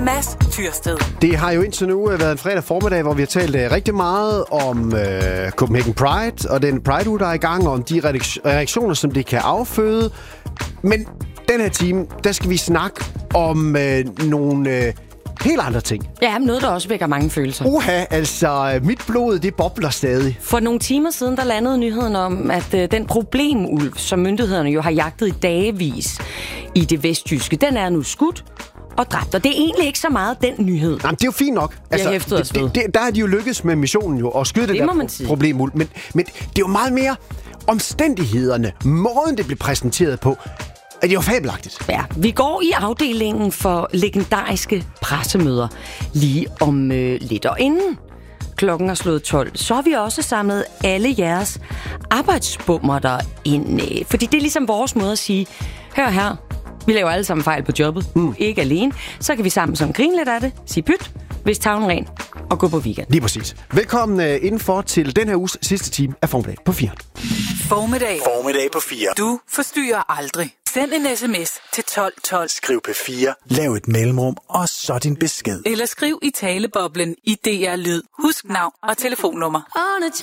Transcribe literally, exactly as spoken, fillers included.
Mads Tyrsted. Det har jo indtil nu været en fredag formiddag, hvor vi har talt rigtig meget om øh, Copenhagen Pride og den Pride-uge, der er i gang, og om de reaktioner, som det kan afføde. Men den her time, der skal vi snakke om øh, nogle øh, helt andre ting. Ja, noget, der også vækker mange følelser. Uha, altså mit blod, det bobler stadig. For nogle timer siden, der landede nyheden om, at øh, den problemulv, som myndighederne jo har jagtet i dagevis i det vestjyske, den er nu skudt og dræbt. Og det er egentlig ikke så meget den nyhed. Jamen, det er jo fint nok. Altså, det, det, det, der er de jo lykkedes med missionen jo, at skyde det, det der pro- problemulv. Men, men det er jo meget mere omstændighederne, måden det blev præsenteret på, er det jo fabelagtigt. Ja, vi går i afdelingen for legendariske pressemøder lige om øh, lidt. Og inden klokken er slået tolv, så har vi også samlet alle jeres arbejdsbummer der ind. Øh, fordi det er ligesom vores måde at sige, hør her, vi laver alle sammen fejl på jobbet, mm. ikke alene. Så kan vi sammen sådan grine lidt af det, sige pyt, hvis tavlen ren og gå på weekend. Lige præcis. Velkommen uh, indenfor til den her uges sidste time af Formiddag på fire. Formiddag. Formiddag på fire. Du forstyrrer aldrig. Send en sms til tolv tolv. Skriv P fire, lav et mellemrum, og så din besked. Eller skriv i taleboblen i D R Lyd. Husk navn og telefonnummer.